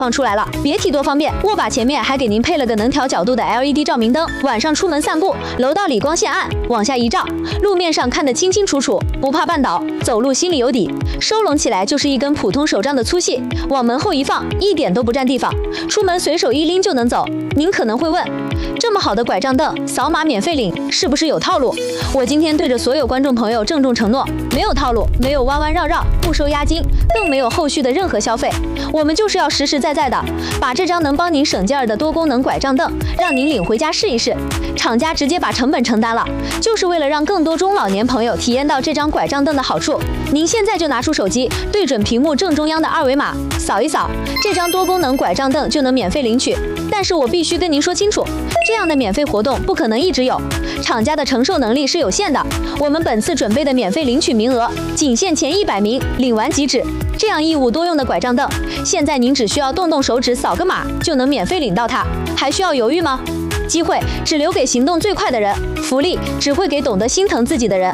放出来了，别提多方便。握把前面还给您配了个能调角度的 LED 照明灯，晚上出门散步，楼道里光线暗，往下一照，路面上看得清清楚楚，不怕绊倒，走路心里有底。收拢起来就是一根普通手杖的粗细，往门后一放，一点都不占地方，出门随手一拎就能走。您可能会问，这么好的拐杖凳，扫码免费领，是不是有套路？我今天对着所有观众朋友郑重承诺，没有套路，没有弯弯绕绕，不收押金，更没有后续的任何消费。我们就是要实实在在的把这张能帮您省劲儿的多功能拐杖凳让您领回家试一试。厂家直接把成本承担了，就是为了让更多中老年朋友体验到这张拐杖凳的好处。您现在就拿出手机，对准屏幕正中央的二维码，扫一扫，这张多功能拐杖凳就能免费领取。但是我必须跟您说清楚，这样的免费活动不可能一直有，厂家的承受能力是有限的。我们本次准备的免费领取名额仅限前100名，领完即止。这样一物多用的拐杖凳，现在您只需要动动手指扫个码就能免费领到它，还需要犹豫吗？机会只留给行动最快的人，福利只会给懂得心疼自己的人。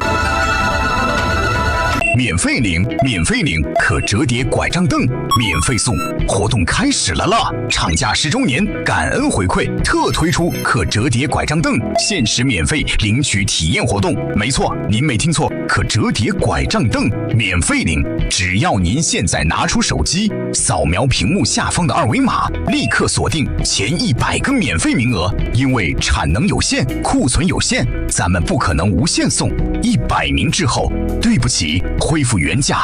免费领，免费领可折叠拐杖凳，免费送，活动开始了啦！厂家10周年感恩回馈，特推出可折叠拐杖凳，限时免费领取体验活动。没错，您没听错，可折叠拐杖凳免费领，只要您现在拿出手机，扫描屏幕下方的二维码，立刻锁定前100个免费名额。因为产能有限，库存有限，咱们不可能无限送。100名之后，对不起，恢复原价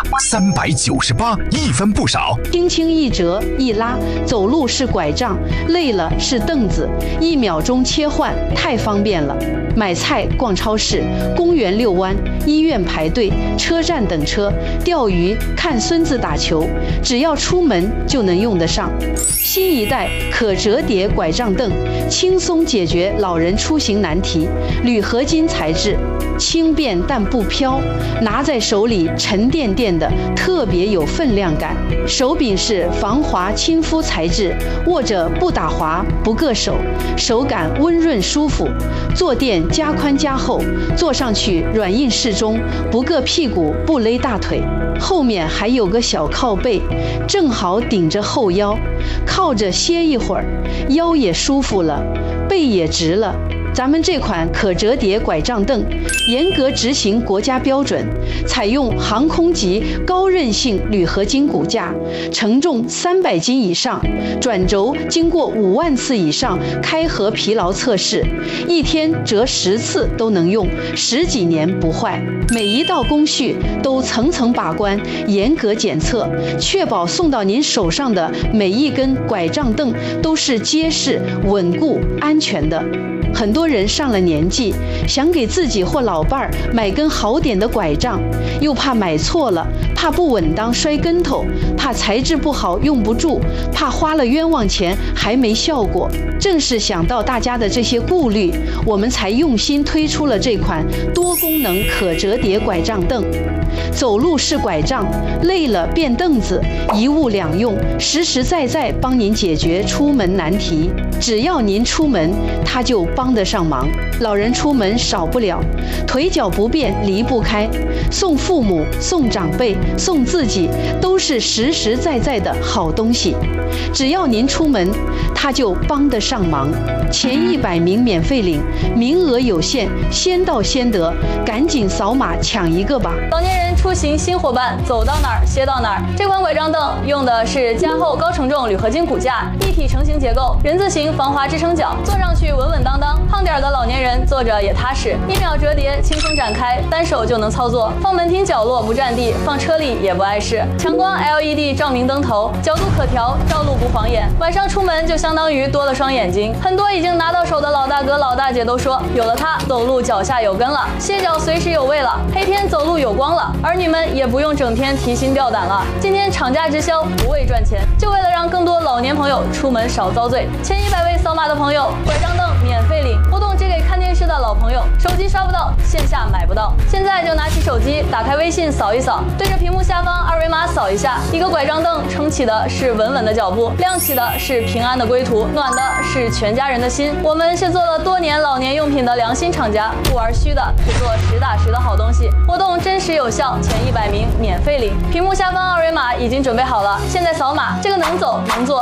398，一分不少。 轻轻一折一拉，走路是拐杖，累了是凳子，1秒钟切换，太方便了。买菜、逛超市、公园遛弯、医院排队、车站等车、钓鱼、看孙子打球，只要出门就能用得上。新一代可折叠拐杖凳，轻松解决老人出行难题。铝合金材质，轻便但不飘，拿在手里沉甸甸的，特别有分量感。手柄是防滑亲肤材质，握着不打滑不硌手，手感温润舒服。坐垫加宽加厚，坐上去软硬适中，不硌屁股不勒大腿。后面还有个小靠背，正好顶着后腰，靠着歇一会儿，腰也舒服了，背也直了。咱们这款可折叠拐杖凳严格执行国家标准，采用航空级高韧性铝合金骨架，承重300斤以上，转轴经过5万次以上开合疲劳测试，一天折10次都能用，10几年不坏。每一道工序都层层把关，严格检测，确保送到您手上的每一根拐杖凳都是结实、稳固、安全的。很多人上了年纪，想给自己或老伴儿买根好点的拐杖，又怕买错了，怕不稳当摔跟头，怕材质不好用不住，怕花了冤枉钱还没效果。正是想到大家的这些顾虑，我们才用心推出了这款多功能可折叠拐杖凳。走路是拐杖，累了变凳子，一物两用，实实在在帮您解决出门难题。只要您出门，它就帮得上忙。老人出门少不了，腿脚不便离不开，送父母、送长辈、送自己，都是实实在在的好东西。只要您出门，它就帮得上忙。前100名免费领，名额有限，先到先得，赶紧扫码抢一个吧！ 老年人出行新伙伴，走到哪儿歇到哪儿。这款拐杖凳用的是加厚高承重铝合金骨架，一体成型结构，人字形防滑支撑脚，坐上去稳稳当当。胖点的老年人坐着也踏实，1秒折叠，轻松展开，单手就能操作。放门厅角落不占地，放车里也不碍事。强光 LED 照明灯头，角度可调，照路不晃眼。晚上出门就相当于多了双眼睛。很多已经拿到手的老大哥老大姐都说，有了它，走路脚下有根了，歇脚随时有位了，黑天走路有光了。儿女们也不用整天提心吊胆了。今天厂家直销，不为赚钱，就为了让更多老年朋友出门少遭罪。前100位扫码的朋友，拐杖凳免费领，活动只给看电视的老朋友，手机刷不到，线下买不到。现在就拿起手机，打开微信扫一扫，对着屏幕下方二维码扫一下，一个拐杖凳撑起的是稳稳的脚步，亮起的是平安的归途，暖的是全家人的心。我们是做了多年老年用品的良心厂家，不玩虚的，只做实打实的好东西。活动真实有效，前100名免费领。屏幕下方二维码已经准备好了，现在扫码，这个能走能做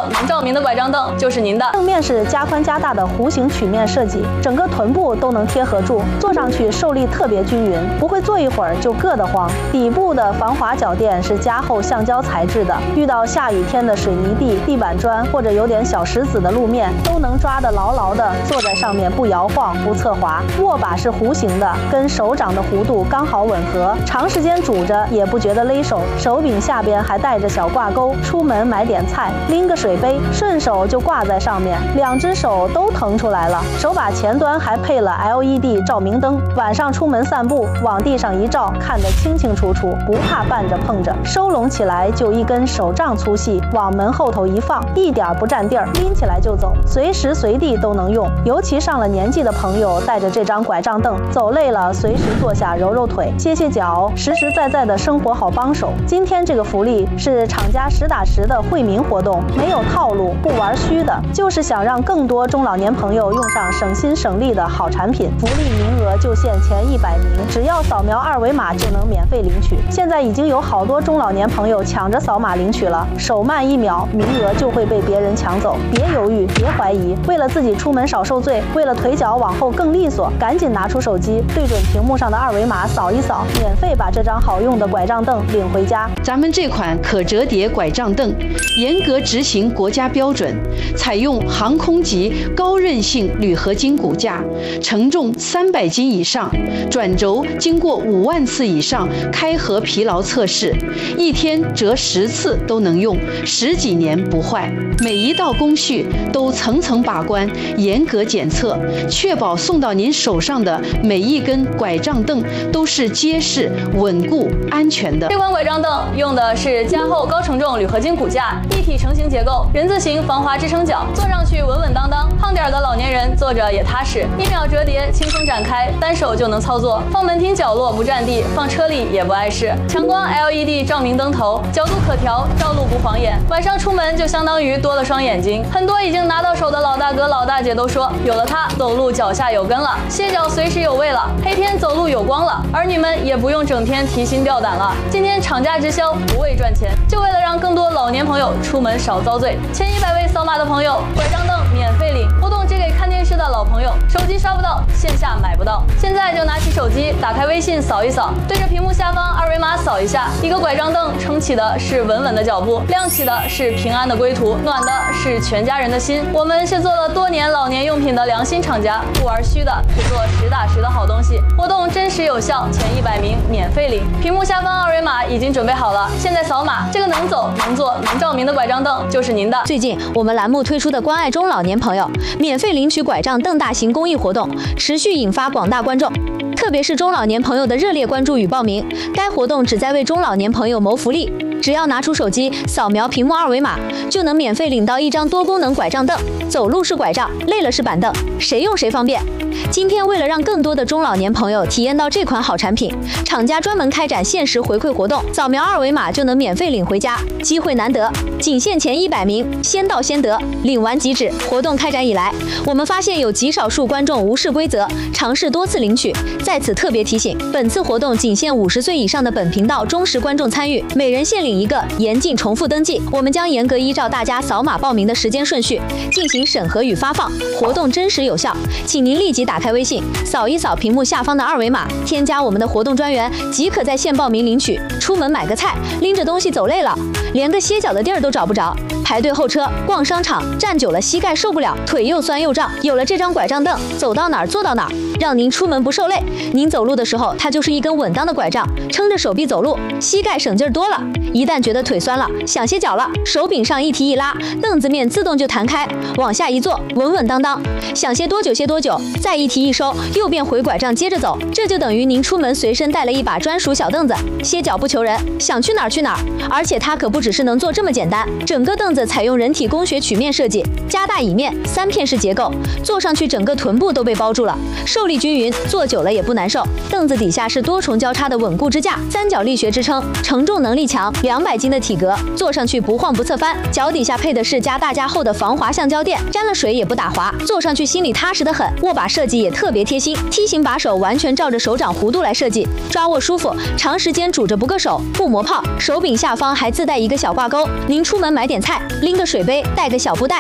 坐能照明的拐杖凳就是您的。 正面是加宽加大的弧形曲面设计，整个臀部都能贴合住，坐上去受力特别均匀，不会坐一会儿就硌得慌。底部的防滑脚垫是加厚橡胶材质的，遇到下雨天的水泥地、地板砖或者有点小石子的路面，都能抓得牢牢的，坐在上面不摇晃不侧滑。握把是弧形的，跟手掌的弧度刚好吻合，长时间拄着也不觉得勒手。手柄下边还带着小挂钩，出门买点菜，拎个水杯，顺手就挂在上面，两只手都腾出来了。手把前端还配了 LED 照明灯，晚上出门散步，往地上一照，看得清清楚楚，不怕绊着碰着。收拢起来就一根手杖粗细，往门后头一放，一点不占地儿，拎起来就走，随时随地都能用。尤其上了年纪的朋友，带着这张拐杖凳，走累了随时坐下揉揉腿、歇歇脚，实实在在的生活好帮手。今天这个福利是厂家实打实的惠民活动，没有套路，不玩虚的，就是想让更多中老年朋友用上省心省力的好产品。福利名额就限前100名，只要扫描2维码就能免费领取。现在已经有好多中老年朋友抢着扫码领取了，手慢1秒，名额就会被别人抢走。别犹豫，别怀疑，为了自己出门少受罪，为了腿脚往后更利索，赶紧拿出手机，对准屏幕上的2维码扫一扫，免费把这张好用的拐杖凳领回家。 咱们这款可折叠拐杖凳严格执行国家标准，采用航空级高韧性铝合金骨架，承重300斤以上，转轴经过5万次以上开合疲劳测试，一天折10次都能用，10几年不坏。每一道工序都层层把关，严格检测，确保送到您手上的每一根拐杖凳都是结实、稳固、安全的。 这款拐杖凳用的是加厚高承重铝合金骨架，一体成型结构，人字形防滑支撑脚，坐上去稳稳当当。胖点的老年人坐着也踏实，1秒折叠，轻松展开，单手就能操作。放门厅角落不占地，放车里也不碍事。强光 LED 照明灯头，角度可调，照路不晃眼。晚上出门就相当于多了双眼睛。很多已经拿到手的老大哥老大姐都说，有了它，走路脚下有根了，歇脚随时有位了，黑天走路有光了。而你们也不用整天提心吊胆了。今天厂家直销，不为赚钱，就为了让更多老年朋友出门少遭罪。前100位扫码的朋友，拐杖凳免费领。活动只给看电视的老朋友，手机刷不到，线下买不到。现在就拿起手机，打开微信扫一扫，对着屏幕下方2维码扫一下，一个拐杖凳撑起的是稳稳的脚步，亮起的是平安的归途，暖的是全家人的心。我们是做了多年老年用品的良心厂家，不玩虚的，只做实打实的好东西。活动真实有效，前100名免费领。屏幕下方2维码已经准备好了，现在扫码，这个能走能坐能照明的拐杖凳就是您的。 最近我们栏目推出的关爱中老年朋友免费领取拐杖凳大型公益活动，持续引发广大观众，特别是中老年朋友的热烈关注与报名。该活动旨在为中老年朋友谋福利，只要拿出手机扫描屏幕2维码，就能免费领到一张多功能拐杖凳。走路是拐杖，累了是板凳，谁用谁方便。今天为了让更多的中老年朋友体验到这款好产品，厂家专门开展限时回馈活动，扫描2维码就能免费领回家，机会难得，仅限前100名，先到先得，领完即止。活动开展以来，我们发现有极少数观众无视规则，尝试多次领取。在此特别提醒，本次活动仅限50岁以上的本频道忠实观众参与，每人限领1个，严禁重复登记。我们将严格依照大家扫码报名的时间顺序进行审核与发放，活动真实有效，请您立即打开微信，扫一扫屏幕下方的2维码，添加我们的活动专员，即可在线报名领取。出门买个菜，拎着东西走累了，连个歇脚的地儿都找不着，排队候车，逛商场，站久了膝盖受不了，腿又酸又胀。有了这张拐杖凳，走到哪儿坐到哪儿，让您出门不受累。您走路的时候，它就是一根稳当的拐杖，撑着手臂走路，膝盖省劲儿多了。一旦觉得腿酸了，想歇脚了，手柄上一提一拉，凳子面自动就弹开，往下一坐，稳稳当当，想歇多久歇多久，再一提一收，又变回拐杖接着走。这就等于您出门随身带了一把专属小凳子，歇脚不求人，想去哪儿去哪儿。而且它可不只是能坐这么简单，整个凳子采用人体工学曲面设计，加大椅面，3片式结构，坐上去整个臀部都被包住了，受力均匀，坐久了也不难受。凳子底下是多重交叉的稳固支架，3角力学支撑，承重能力强，2 200斤的体格，坐上去不晃不侧翻。脚底下配的是加大加厚的防滑橡胶垫，沾了水也不打滑，坐上去心里踏实得很。握把设计也特别贴心，梯形把手完全照着手掌弧度来设计，抓握舒服，长时间拄着不硌手，不磨泡。手柄下方还自带一个小挂钩，您出门买点菜，拎个水杯，带个小布袋，